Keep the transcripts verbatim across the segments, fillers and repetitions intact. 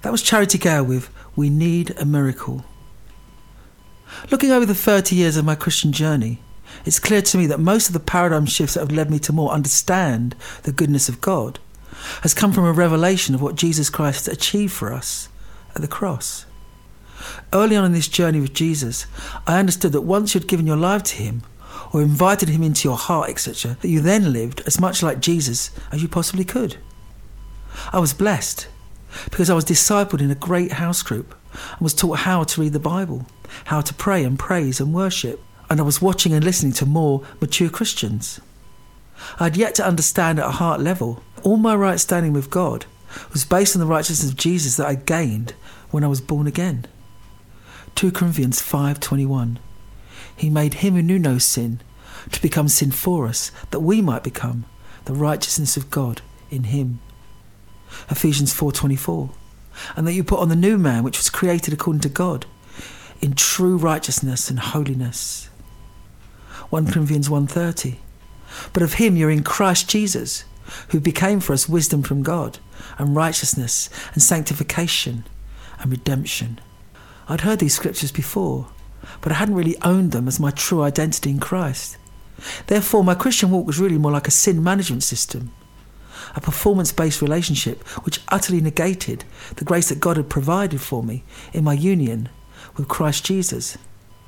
That was Charity Gale with We Need a Miracle. Looking over the thirty years of my Christian journey, it's clear to me that most of the paradigm shifts that have led me to more understand the goodness of God has come from a revelation of what Jesus Christ achieved for us at the cross. Early on in this journey with Jesus, I understood that once you'd given your life to him, or invited him into your heart, et cetera, that you then lived as much like Jesus as you possibly could. I was blessed because I was discipled in a great house group and was taught how to read the Bible, how to pray and praise and worship, and I was watching and listening to more mature Christians. I had yet to understand at a heart level all my right standing with God was based on the righteousness of Jesus that I gained when I was born again. Second Corinthians five twenty-one. He made him who knew no sin to become sin for us, that we might become the righteousness of God in him. Ephesians four twenty-four. And that you put on the new man, which was created according to God, in true righteousness and holiness. First Corinthians one thirty. But of him you're in Christ Jesus, who became for us wisdom from God, and righteousness, and sanctification, and redemption. I'd heard these scriptures before, but I hadn't really owned them as my true identity in Christ. Therefore, my Christian walk was really more like a sin management system, a performance-based relationship which utterly negated the grace that God had provided for me in my union with Christ Jesus.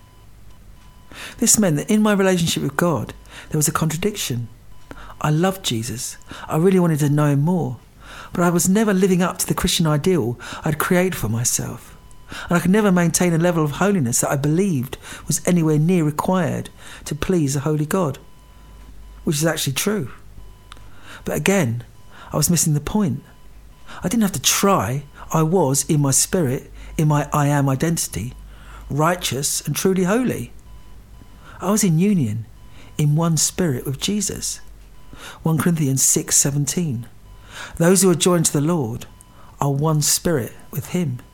This meant that in my relationship with God, there was a contradiction. I loved Jesus. I really wanted to know him more, but I was never living up to the Christian ideal I'd created for myself. And I could never maintain a level of holiness that I believed was anywhere near required to please a holy God, which is actually true. But again, I was missing the point. I didn't have to try. I was, in my spirit, in my I am identity, righteous and truly holy. I was in union, in one spirit with Jesus. First Corinthians six seventeen. Those who are joined to the Lord are one spirit with him.